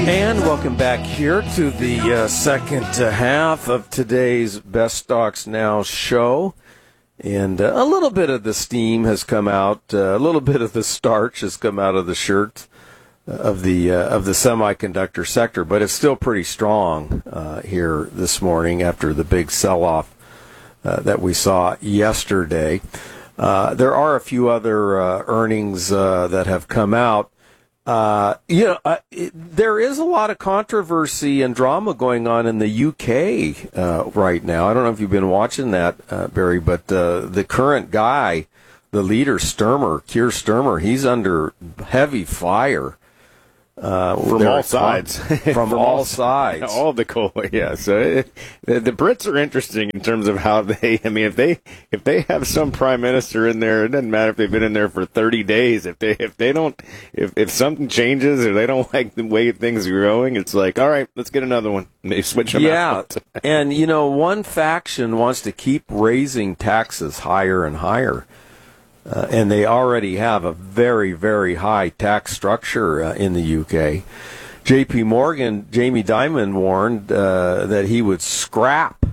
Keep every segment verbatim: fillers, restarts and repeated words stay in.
And welcome back here to the uh, second uh, half of today's Best Stocks Now show. And uh, a little bit of the steam has come out, uh, a little bit of the starch has come out of the shirt of the uh, of the semiconductor sector, but it's still pretty strong uh, here this morning after the big sell-off uh, that we saw yesterday. Uh, there are a few other uh, earnings uh, that have come out. Uh, you know, uh, it, there is a lot of controversy and drama going on in the U K uh, right now. I don't know if you've been watching that, uh, Barry, but uh, the current guy, the leader, Sturmer, Keir Sturmer, he's under heavy fire. Uh, from all sides. From, from all, all sides. All of the coal, yeah. So it, the, the Brits are interesting in terms of how they, I mean, if they if they have some prime minister in there, it doesn't matter if they've been in there for thirty days. If they if they don't, if, if something changes or they don't like the way things are going, it's like, all right, let's get another one. And they switch them yeah. out. And, you know, one faction wants to keep raising taxes higher and higher. Uh, and they already have a very, very high tax structure uh, in the U K. J P Morgan, Jamie Dimon warned uh, that he would scrap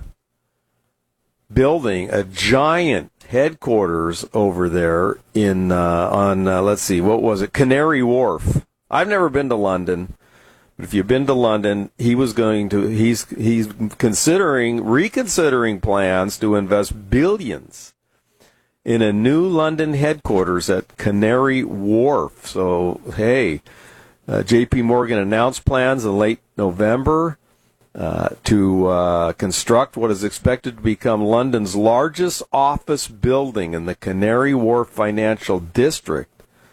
building a giant headquarters over there in uh, on uh, let's see, what was it, Canary Wharf. I've never been to London, but if you've been to London, he was going to he's he's considering reconsidering plans to invest billions in a new London headquarters at Canary Wharf. So, hey, uh, J P Morgan announced plans in late November uh, to uh, construct what is expected to become London's largest office building in the Canary Wharf Financial District.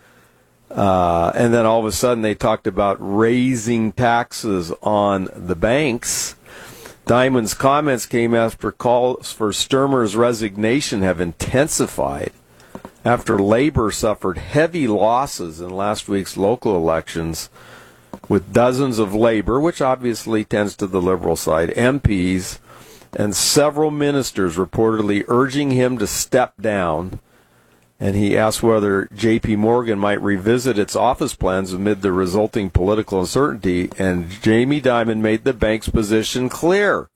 Uh, and then all of a sudden they talked about raising taxes on the banks. Dimon's comments came after calls for Sturmer's resignation have intensified after Labour suffered heavy losses in last week's local elections, with dozens of Labour, which obviously tends to the Liberal side, M Ps, and several ministers reportedly urging him to step down. And he asked whether J P Morgan might revisit its office plans amid the resulting political uncertainty, and Jamie Dimon made the bank's position clear.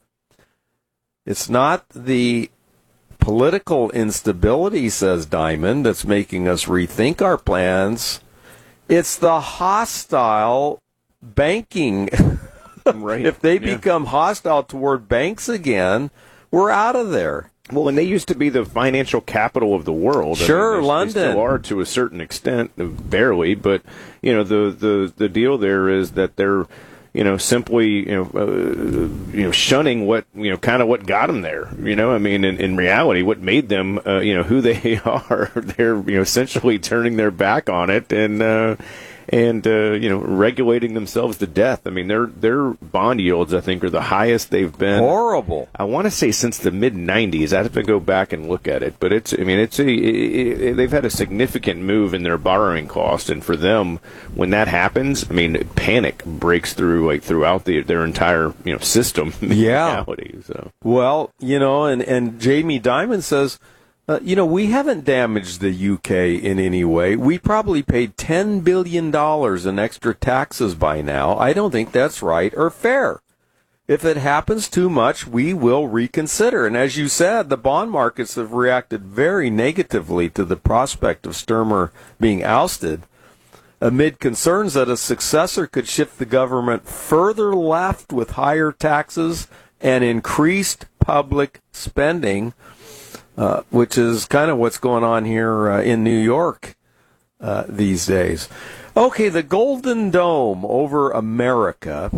It's not the political instability, says Dimon, that's making us rethink our plans. It's the hostile banking. Right. If they yeah. become hostile toward banks again, we're out of there. Well, and they used to be the financial capital of the world. Sure, I mean, they, London. They still are to a certain extent, barely. But you know, the, the, the deal there is that they're, you know, simply you know, uh, you know, shunning what you know, kind of what got them there. You know, I mean, in, in reality, what made them, uh, you know, who they are. They're you know, essentially turning their back on it and. Uh, And uh, you know, regulating themselves to death. I mean, their their bond yields, I think, are the highest they've been. Horrible. I want to say since the mid nineties. I have to go back and look at it, but it's. I mean, it's a. It, it, they've had a significant move in their borrowing cost, and for them, when that happens, I mean, panic breaks through like throughout the, their entire you know system. In yeah. reality, so. Well, you know, and and Jamie Dimon says. Uh, you know, we haven't damaged the U K in any way. We probably paid ten billion dollars in extra taxes by now. I don't think that's right or fair. If it happens too much, we will reconsider. And as you said, the bond markets have reacted very negatively to the prospect of Sturmer being ousted, amid concerns that a successor could shift the government further left with higher taxes and increased public spending. Uh, which is kind of what's going on here uh, in New York uh, these days. Okay, the Golden Dome over America,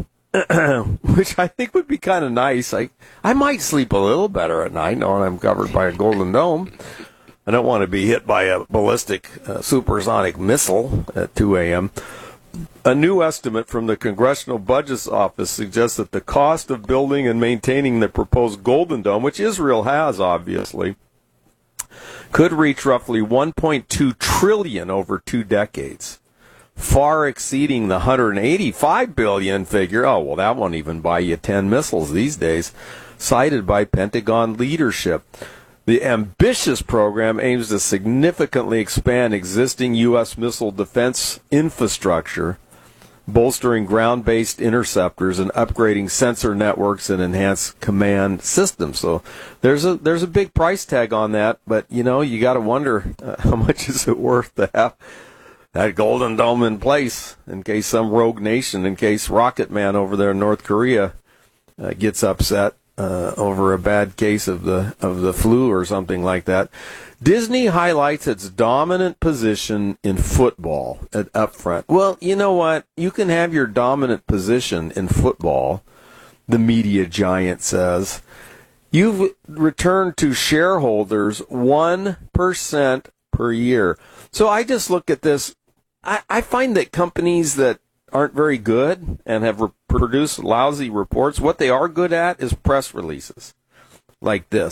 which I think would be kind of nice. I, I might sleep a little better at night knowing I'm covered by a Golden Dome. I don't want to be hit by a ballistic uh, supersonic missile at two a.m. A new estimate from the Congressional Budget Office suggests that the cost of building and maintaining the proposed Golden Dome, which Israel has, obviously, could reach roughly one point two trillion dollars over two decades, far exceeding the one hundred eighty-five billion dollars figure. Oh, well, that won't even buy you ten missiles these days, cited by Pentagon leadership. The ambitious program aims to significantly expand existing U S missile defense infrastructure bolstering ground-based interceptors and upgrading sensor networks and enhanced command systems. So there's a there's a big price tag on that, but you know you got to wonder uh, how much is it worth to have that Golden Dome in place in case some rogue nation, in case Rocket Man over there in North Korea uh, gets upset uh, over a bad case of the of the flu or something like that. Disney highlights its dominant position in football at Upfront. Well, you know what? You can have your dominant position in football, the media giant says. You've returned to shareholders one percent per year. So I just look at this. I, I find that companies that aren't very good and have re- produced lousy reports, what they are good at is press releases like this.